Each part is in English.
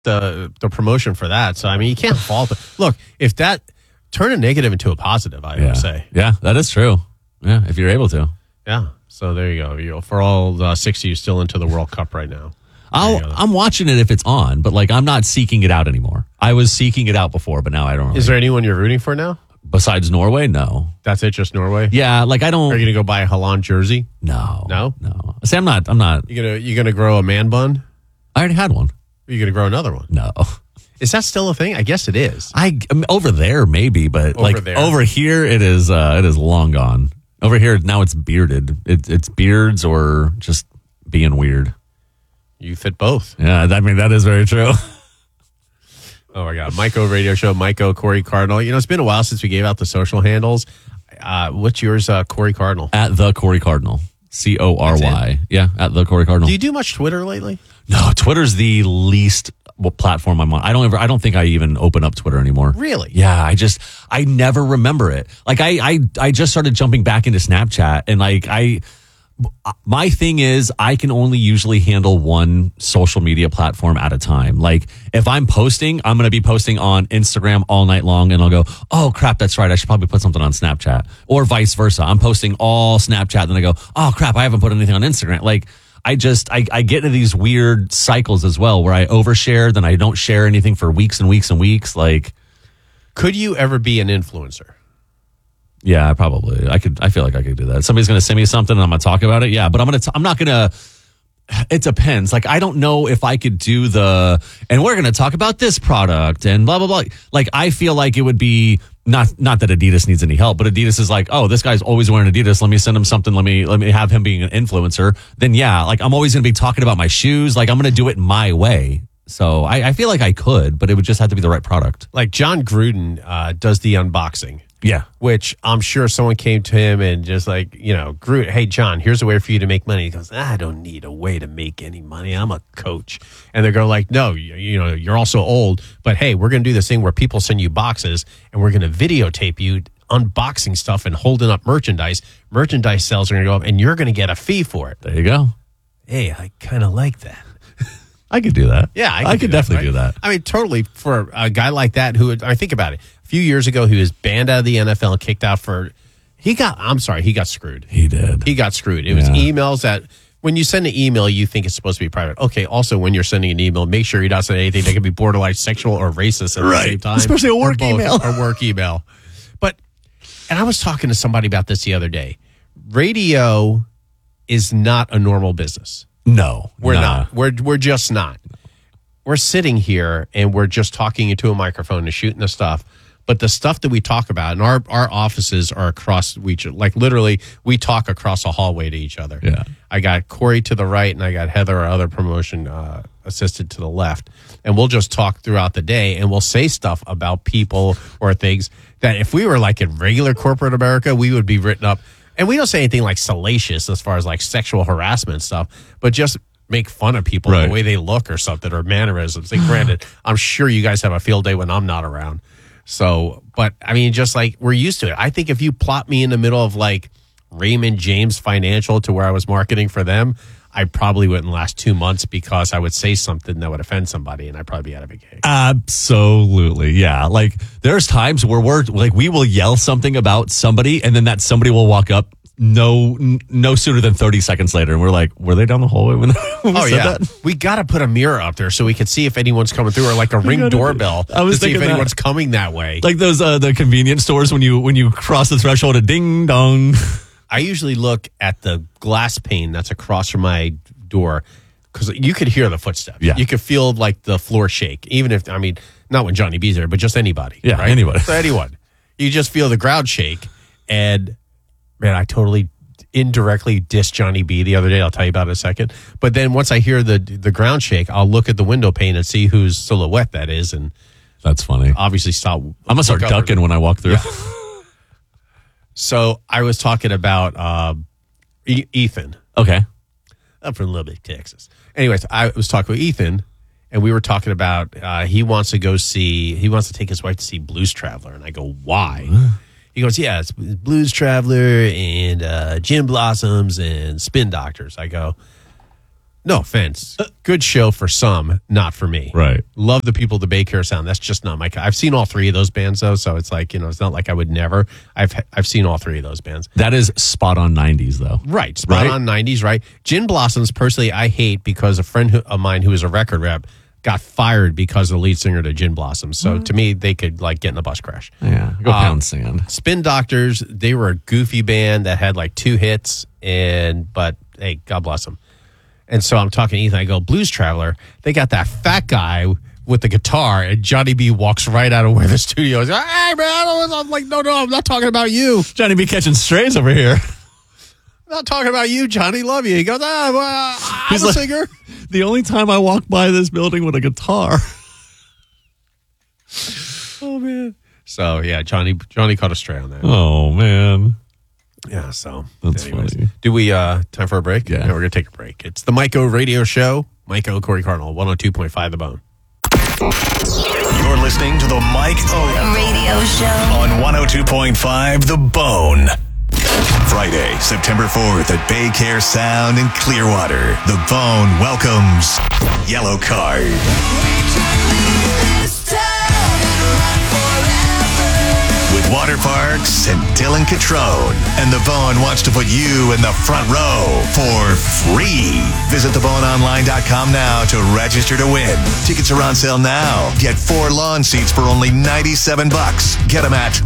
the promotion for that. So I mean, you can't fault it. Look, if that turn a negative into a positive, I would say. Yeah, that is true. Yeah, if you're able to. Yeah. So there you go. For all 60, you're still into the World Cup right now. I'm watching it if it's on, but like I'm not seeking it out anymore. I was seeking it out before, but now I don't. Really. Is there anyone you're rooting for now? Besides Norway? No. That's it, just Norway? Yeah, like I don't. Are you going to go buy a Haaland jersey? No. No? See, I'm not. You gonna grow a man bun? I already had one. Are you going to grow another one? No. Is that still a thing? I guess it is. I mean, over there maybe, but over here it is long gone. Over here now it's bearded. It's beards or just being weird. You fit both. Yeah, I mean that is very true. Oh my God. Myco Radio Show, Myco, Corey Cardinal. It's been a while since we gave out the social handles. What's yours, Corey Cardinal? At the Corey Cardinal. CORY. Yeah, at the Corey Cardinal. Do you do much Twitter lately? No, Twitter's the least platform I'm on. I don't think I even open up Twitter anymore. Really? Yeah, I never remember it. Like I just started jumping back into Snapchat, and like my thing is I can only usually handle one social media platform at a time. Like if I'm posting, I'm going to be posting on Instagram all night long, and I'll go, oh crap, that's right, I should probably put something on Snapchat, or vice versa. I'm posting all Snapchat, then I go, oh crap, I haven't put anything on Instagram. Like I get into these weird cycles as well where I overshare, then I don't share anything for weeks and weeks and weeks. Like, could you ever be an influencer? Yeah, probably. I feel like I could do that. Somebody's going to send me something and I'm going to talk about it. Yeah, but I'm not going to. It depends. Like, I don't know if I could do and we're going to talk about this product and blah, blah, blah. Like, I feel like it would be not that Adidas needs any help, but Adidas is like, oh, this guy's always wearing Adidas. Let me send him something. Let me have him being an influencer. Then yeah, like I'm always going to be talking about my shoes. Like I'm going to do it my way. So I feel like I could, but it would just have to be the right product. Like John Gruden does the unboxing. Yeah. Which I'm sure someone came to him and just like, Gruden, hey, John, here's a way for you to make money. He goes, I don't need a way to make any money. I'm a coach. And they're going like, no, you're also old. But hey, we're going to do this thing where people send you boxes and we're going to videotape you unboxing stuff and holding up merchandise. Merchandise sales are going to go up and you're going to get a fee for it. There you go. Hey, I kind of like that. I could do that. Yeah, I could definitely do that. I mean, totally for a guy like that who, I think about it, a few years ago, he was banned out of the NFL and kicked out he got screwed. He did. He got screwed. It was emails that, when you send an email, you think it's supposed to be private. Okay, also, when you're sending an email, make sure you're not sending anything that can be borderline sexual or racist at the same time. Especially a work email. Or work email. And I was talking to somebody about this the other day. Radio is not a normal business. No, we're not. We're just not. We're sitting here and we're just talking into a microphone and shooting the stuff. But the stuff that we talk about, and our offices are across like literally we talk across a hallway to each other. Yeah. I got Corey to the right and I got Heather, our other promotion assistant, to the left. And we'll just talk throughout the day and we'll say stuff about people or things that if we were like in regular corporate America, we would be written up. And we don't say anything like salacious as far as like sexual harassment stuff, but just make fun of people, the way they look or something, or mannerisms. And granted, I'm sure you guys have a field day when I'm not around. So, but I mean, just like we're used to it. I think if you plot me in the middle of like Raymond James Financial to where I was marketing for them, I probably wouldn't last 2 months because I would say something that would offend somebody and I'd probably be out of a gig. Absolutely. Yeah. Like there's times where we will yell something about somebody and then that somebody will walk up no sooner than 30 seconds later. And we're like, were they down the hallway when we said that? We got to put a mirror up there so we can see if anyone's coming through, or like a Ring doorbell to see if anyone's coming that way. Like those, the convenience stores when you cross the threshold, a ding dong. I usually look at the glass pane that's across from my door because you could hear the footsteps. Yeah. You could feel like the floor shake, even if, not when Johnny B's there, but just anybody. Yeah, right? anybody. So anyone. You just feel the ground shake. And, man, I totally indirectly dissed Johnny B the other day. I'll tell you about it in a second. But then once I hear the ground shake, I'll look at the window pane and see whose silhouette that is. And that's funny. Obviously stop. I'm going to start ducking when I walk through. Yeah. So I was talking about Ethan. Okay. I'm from Little Big, Texas. Anyways, I was talking with Ethan, and we were talking about he wants to take his wife to see Blues Traveler. And I go, why? He goes, yeah, it's Blues Traveler and Gin Blossoms and Spin Doctors. I go, No offense. Good show for some, not for me. Right. Love the people at the Bay Care Sound. That's just not my kind. I've seen all three of those bands, though, so it's like, it's not like I would never. I've seen all three of those bands. That is spot on 90s, though. Right. Spot on 90s, right? Gin Blossoms, personally, I hate because a friend of mine who is a record rep got fired because of the lead singer to Gin Blossoms. So to me, they could get in a bus crash. Yeah, go pound sand. Spin Doctors, they were a goofy band that had 2 hits, but hey, God bless them. And so I'm talking to Ethan. I go, Blues Traveler, they got that fat guy with the guitar, and Johnny B walks right out of where the studio is. Hey, man, I'm like, no, I'm not talking about you. Johnny B catching strays over here. I'm not talking about you, Johnny. Love you. He goes, I'm a singer. The only time I walk by this building with a guitar. Oh, man. So, yeah, Johnny caught a stray on that. Oh, man. Yeah, so that's funny. Do we time for a break? Yeah. We're gonna take a break. It's the Mike O Radio Show. Mike O, Corey Cardinal, 102.5 The Bone. You're listening to the Mike O Radio Show on 102.5 The Bone. Friday, September 4th at Bay Care Sound in Clearwater. The Bone welcomes Yellow Card. With Water Parks and Dylan Catrone. And The Bone wants to put you in the front row for free. Visit theboneonline.com now to register to win. Tickets are on sale now. Get 4 lawn seats for only $97. Get them at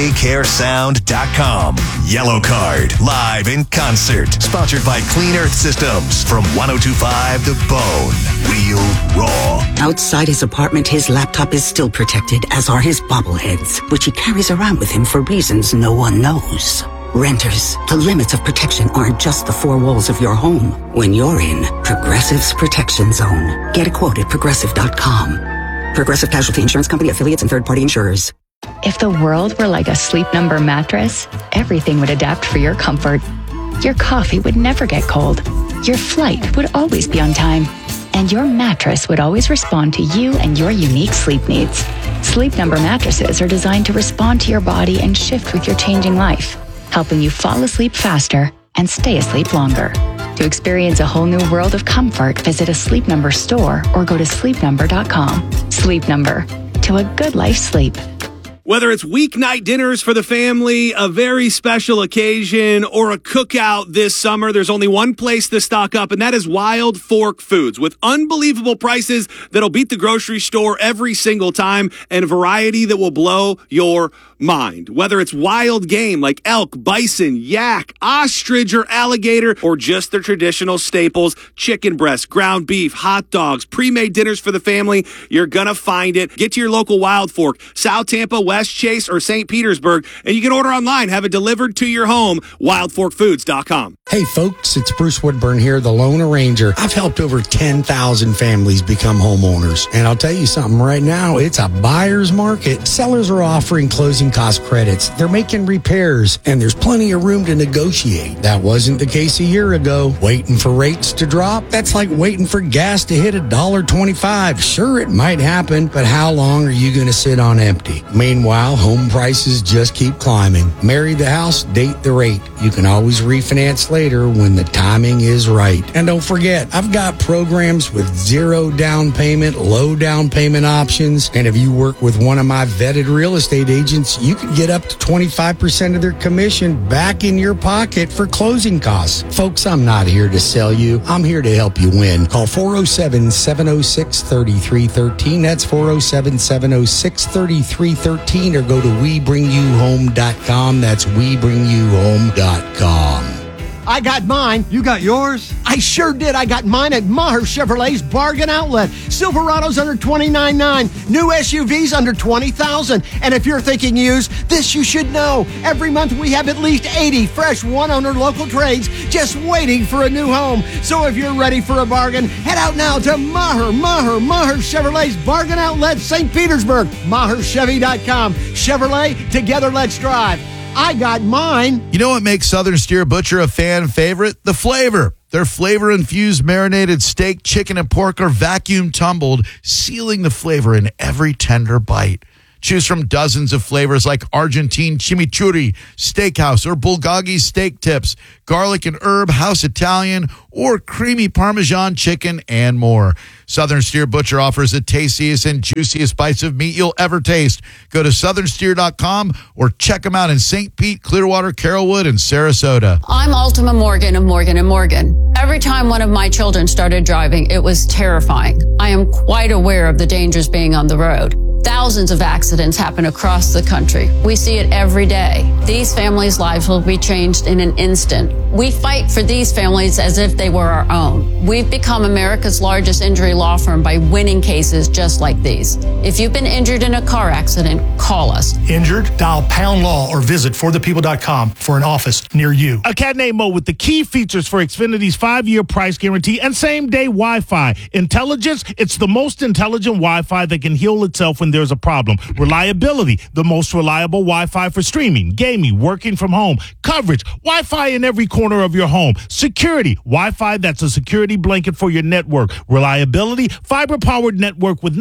thebaycaresound.com. Yellow Card, live in concert. Sponsored by Clean Earth Systems from 102.5 The Bone. Real raw. Outside his apartment, his laptop is still protected, as are his bobbleheads, which he carries around with him for reasons no one knows. Renters, the limits of protection aren't just the 4 walls of your home. When you're in Progressive's Protection Zone, get a quote at Progressive.com. Progressive Casualty Insurance Company, affiliates, and third-party insurers. If the world were like a Sleep Number mattress, everything would adapt for your comfort. Your coffee would never get cold. Your flight would always be on time. And your mattress would always respond to you and your unique sleep needs. Sleep Number mattresses are designed to respond to your body and shift with your changing life, helping you fall asleep faster and stay asleep longer. To experience a whole new world of comfort, visit a Sleep Number store or go to sleepnumber.com. Sleep Number. To a good life sleep. Whether it's weeknight dinners for the family, a very special occasion, or a cookout this summer, there's only one place to stock up, and that is Wild Fork Foods. With unbelievable prices that'll beat the grocery store every single time, and variety that will blow your mind. Whether it's wild game like elk, bison, yak, ostrich, or alligator, or just the traditional staples, chicken breast, ground beef, hot dogs, pre-made dinners for the family, you're gonna find it. Get to your local Wild Fork, South Tampa, West Chase, or St. Petersburg, and you can order online, have it delivered to your home, wildforkfoods.com. Hey folks, it's Bruce Woodburn here, the Lone Ranger. I've helped over 10,000 families become homeowners. And I'll tell you something right now, it's a buyer's market. Sellers are offering closing cost credits. They're making repairs, and there's plenty of room to negotiate. That wasn't the case a year ago. Waiting for rates to drop? That's like waiting for gas to hit $1.25. Sure, it might happen, but how long are you going to sit on empty? Meanwhile, home prices just keep climbing. Marry the house, date the rate. You can always refinance later when the timing is right. And don't forget, I've got programs with 0 down payment, low down payment options. And if you work with one of my vetted real estate agents, you can get up to 25% of their commission back in your pocket for closing costs. Folks, I'm not here to sell you. I'm here to help you win. Call 407-706-3313. That's 407-706-3313, or go to WeBringYouHome.com. That's WeBringYouHome.com. I got mine. You got yours? I sure did. I got mine at Maher Chevrolet's Bargain Outlet. Silverado's under $29,900. New SUVs under $20,000. And if you're thinking used, this you should know. Every month we have at least 80 fresh one-owner local trades just waiting for a new home. So if you're ready for a bargain, head out now to Maher Chevrolet's Bargain Outlet, St. Petersburg. MaherChevy.com. Chevrolet, together let's drive. I got mine. You know what makes Southern Steer Butcher a fan favorite? The flavor. Their flavor-infused marinated steak, chicken, and pork are vacuum tumbled, sealing the flavor in every tender bite. Choose from dozens of flavors like Argentine chimichurri, steakhouse, or bulgogi steak tips, garlic and herb house Italian, or creamy Parmesan chicken, and more. Southern Steer Butcher offers the tastiest and juiciest bites of meat you'll ever taste. Go to southernsteer.com or check them out in St. Pete, Clearwater, Carrollwood, and Sarasota. I'm Ultima Morgan of Morgan & Morgan. Every time one of my children started driving, it was terrifying. I am quite aware of the dangers being on the road. Thousands of accidents happen across the country. We see it every day. These families' lives will be changed in an instant. We fight for these families as if they were our own. We've become America's largest injury law firm by winning cases just like these. If you've been injured in a car accident, call us. Injured? Dial #law or visit forthepeople.com for an office near you. A cat named Mo with the key features for Xfinity's 5-year price guarantee and same-day Wi-Fi. Intelligence? It's the most intelligent Wi-Fi that can heal itself when there's a problem. Reliability? The most reliable Wi-Fi for streaming, gaming, working from home. Coverage? Wi-Fi in every corner of your home. Security? Wi-Fi that's a security blanket for your network. Reliability? Fiber-powered network with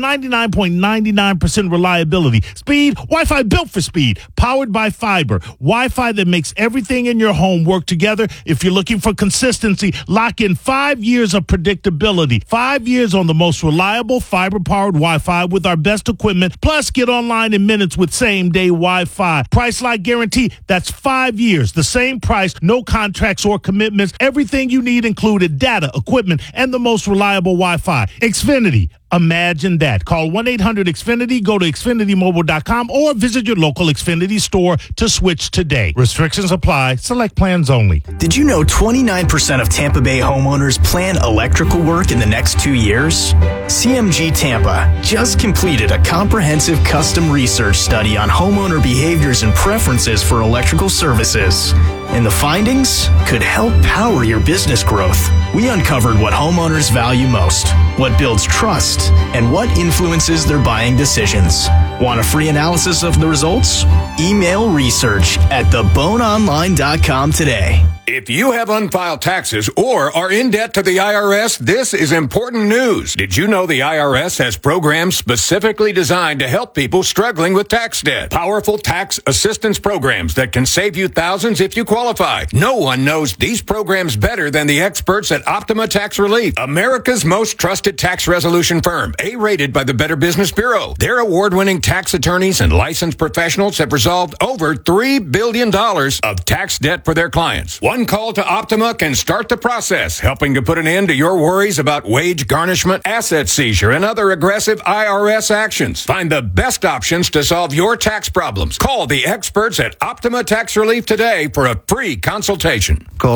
99.99% reliability. Speed? Wi-Fi built for speed. Powered by fiber. Wi-Fi that makes everything in your home work together. If you're looking for consistency, lock in 5 years of predictability. 5 years on the most reliable fiber-powered Wi-Fi with our best equipment. Plus, get online in minutes with same-day Wi-Fi. Price like guarantee, that's 5 years. The same price, no contracts or commitments. Everything you need included, data, equipment, and the most reliable Wi-Fi. Xfinity. Imagine that. Call 1-800-XFINITY, go to XfinityMobile.com, or visit your local Xfinity store to switch today. Restrictions apply. Select plans only. Did you know 29% of Tampa Bay homeowners plan electrical work in the next 2 years? CMG Tampa just completed a comprehensive custom research study on homeowner behaviors and preferences for electrical services. And the findings could help power your business growth. We uncovered what homeowners value most, what builds trust, and what influences their buying decisions. Want a free analysis of the results? Email research at theboneonline.com today. If you have unfiled taxes or are in debt to the IRS, this is important news. Did you know the IRS has programs specifically designed to help people struggling with tax debt? Powerful tax assistance programs that can save you thousands if you qualify. No one knows these programs better than the experts at Optima Tax Relief, America's most trusted tax resolution firm, A-rated by the Better Business Bureau. Their award-winning tax attorneys and licensed professionals have resolved over $3 billion of tax debt for their clients. One call to Optima can start the process, helping to put an end to your worries about wage garnishment, asset seizure, and other aggressive IRS actions. Find the best options to solve your tax problems. Call the experts at Optima Tax Relief today for a free consultation. Call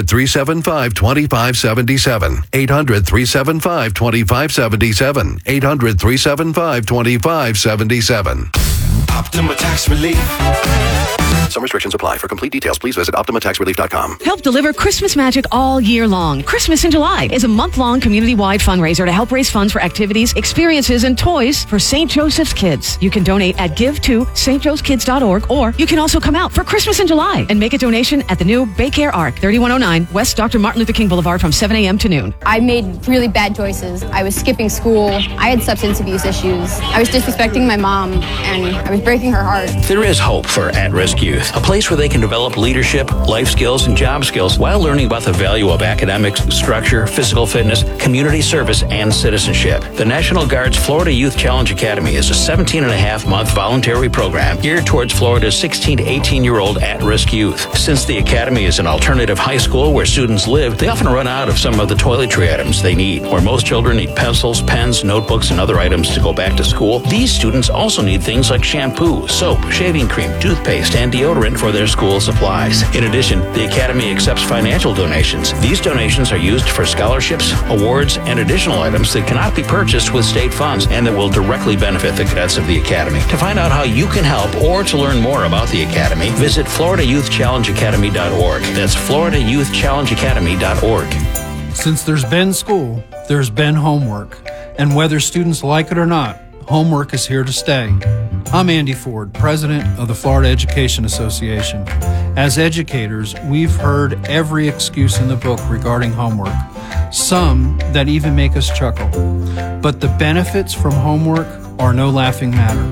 800-375-2577. 800-375-2577. 800-375-2577. Optima Tax Relief. Some restrictions apply. For complete details, please visit OptimaTaxRelief.com. Help deliver Christmas magic all year long. Christmas in July is a month-long community-wide fundraiser to help raise funds for activities, experiences, and toys for St. Joseph's Kids. You can donate at give2stjosephkids.org, or you can also come out for Christmas in July and make a donation at the new Baycare Arc, 3109 West Dr. Martin Luther King Boulevard from 7 a.m. to noon. I made really bad choices. I was skipping school. I had substance abuse issues. I was disrespecting my mom, and I was breaking her heart. There is hope for at-risk youth, a place where they can develop leadership, life skills, and job skills while learning about the value of academics, structure, physical fitness, community service, and citizenship. The National Guard's Florida Youth Challenge Academy is a 17-and-a-half-month voluntary program geared towards Florida's 16 to 18-year-old at-risk youth. Since the academy is an alternative high school where students live, they often run out of some of the toiletry items they need. Where most children need pencils, pens, notebooks, and other items to go back to school, these students also need things like shampoo, soap, shaving cream, toothpaste, and deodorant for their school supplies. In addition, the Academy accepts financial donations. These donations are used for scholarships, awards, and additional items that cannot be purchased with state funds and that will directly benefit the cadets of the Academy. To find out how you can help or to learn more about the Academy, visit FloridaYouthChallengeAcademy.org. That's FloridaYouthChallengeAcademy.org. Since there's been school, there's been homework. And whether students like it or not, homework is here to stay. I'm Andy Ford, president of the Florida Education Association. As educators, we've heard every excuse in the book regarding homework, some that even make us chuckle. But the benefits from homework are no laughing matter.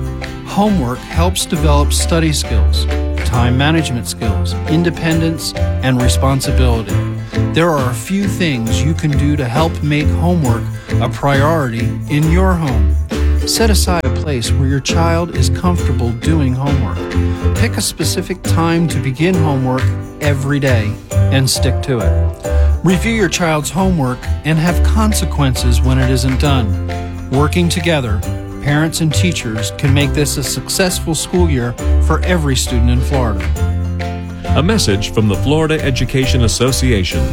Homework helps develop study skills, time management skills, independence, and responsibility. There are a few things you can do to help make homework a priority in your home. Set aside a place where your child is comfortable doing homework. Pick a specific time to begin homework every day and stick to it. Review your child's homework and have consequences when it isn't done. Working together, parents and teachers can make this a successful school year for every student in Florida. A message from the Florida Education Association.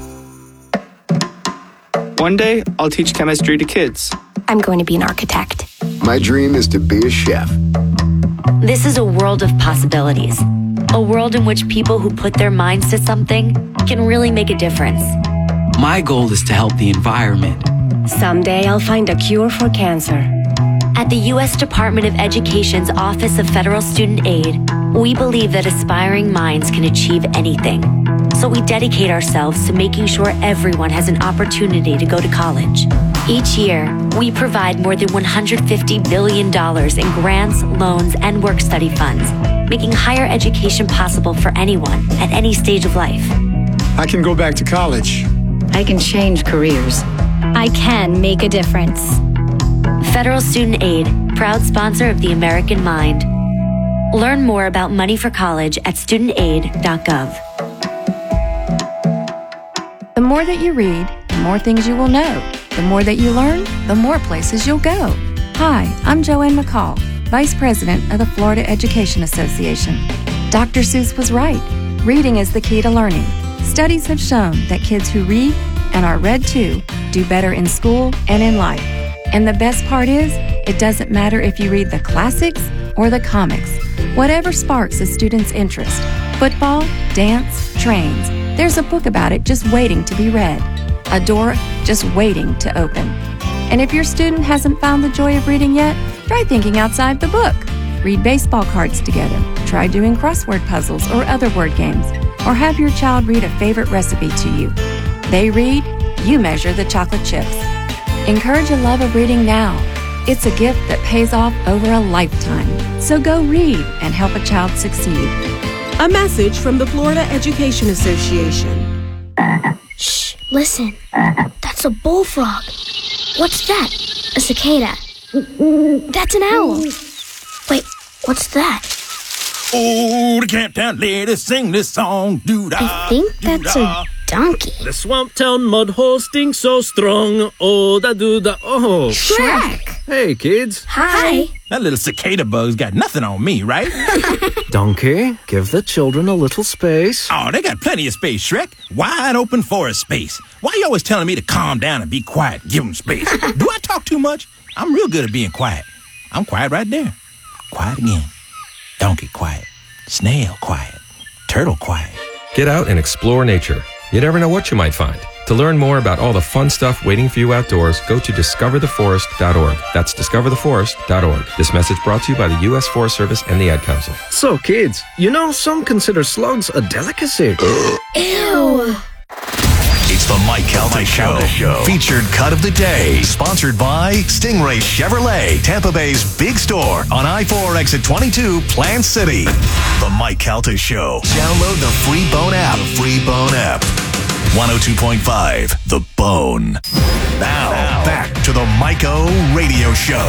One day, I'll teach chemistry to kids. I'm going to be an architect. My dream is to be a chef. This is a world of possibilities. A world in which people who put their minds to something can really make a difference. My goal is to help the environment. Someday I'll find a cure for cancer. At the U.S. Department of Education's Office of Federal Student Aid, we believe that aspiring minds can achieve anything. So we dedicate ourselves to making sure everyone has an opportunity to go to college. Each year, we provide more than $150 billion in grants, loans, and work-study funds, making higher education possible for anyone at any stage of life. I can go back to college. I can change careers. I can make a difference. Federal Student Aid, proud sponsor of the American Mind. Learn more about money for college at studentaid.gov. The more that you read, the more things you will know. The more that you learn, the more places you'll go. Hi, I'm Joanne McCall, Vice President of the Florida Education Association. Dr. Seuss was right. Reading is the key to learning. Studies have shown that kids who read and are read to do better in school and in life. And the best part is, it doesn't matter if you read the classics or the comics. Whatever sparks a student's interest, football, dance, trains, there's a book about it just waiting to be read. A door just waiting to open. And if your student hasn't found the joy of reading yet, try thinking outside the book. Read baseball cards together. Try doing crossword puzzles or other word games. Or have your child read a favorite recipe to you. They read, you measure the chocolate chips. Encourage a love of reading now. It's a gift that pays off over a lifetime. So go read and help a child succeed. A message from the Florida Education Association. Shh, listen. That's a bullfrog. What's that? A cicada. That's an owl. Wait, what's that? Oh, the Camptown ladies sing this song. I think that's a donkey. The swamp town mud hole stinks so strong. Oh, da do da oh. Shrek! Hey, kids. Hi. That little cicada bug's got nothing on me, right? Donkey, give the children a little space. Oh, they got plenty of space, Shrek. Wide open forest space. Why you always telling me to calm down and be quiet? Give them space. Do I talk too much? I'm real good at being quiet. I'm quiet right there. Quiet again. Donkey quiet. Snail quiet. Turtle quiet. Get out and explore nature. You never know what you might find. To learn more about all the fun stuff waiting for you outdoors, go to discovertheforest.org. That's discovertheforest.org. This message brought to you by the U.S. Forest Service and the Ad Council. So, kids, you know some consider slugs a delicacy. Ew. It's the Mike Calta Show. Featured cut of the day. Sponsored by Stingray Chevrolet, Tampa Bay's big store on I-4 exit 22, Plant City. The Mike Calta Show. Download the free Bone app. 102.5 The Bone. Now, back to the Mike O Radio Show.